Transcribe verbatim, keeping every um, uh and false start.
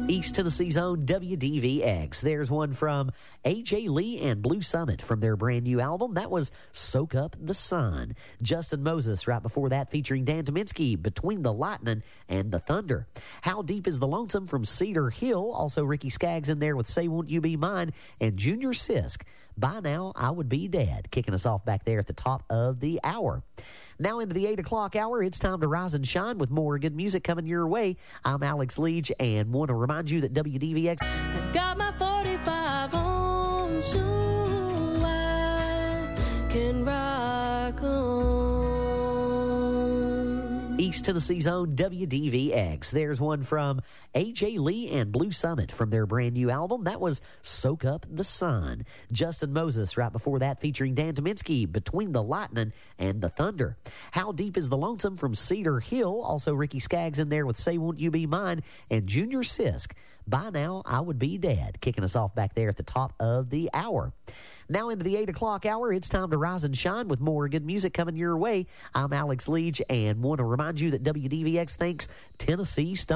East Tennessee's own W D V X. There's one from A J Lee and Blue Summit from their brand new album. That was Soak Up the Sun. Justin Moses right before that featuring Dan Tominski, Between the Lightning and the Thunder. How Deep is the Lonesome from Cedar Hill. Also Ricky Skaggs in there with Say Won't You Be Mine. And Junior Sisk, By Now I Would Be Dead. Kicking us off back there at the top of the hour. Now into the eight o'clock hour, it's time to rise and shine with more good music coming your way. I'm Alex Leach and want to remind you that W D V X... I got my forty-five on, so I can rock on. East Tennessee's own W D V X. There's one from A J Lee and Blue Summit from their brand new album. That was Soak Up the Sun. Justin Moses right before that featuring Dan Tominski, Between the Lightning and the Thunder. How Deep is the Lonesome from Cedar Hill. Also Ricky Skaggs in there with Say Won't You Be Mine. And Junior Sisk, By Now I Would Be Dead. Kicking us off back there at the top of the hour. Now into the eight o'clock hour, it's time to rise and shine with more good music coming your way. I'm Alex Leach and want to remind you that W D V X thanks Tennessee Stone.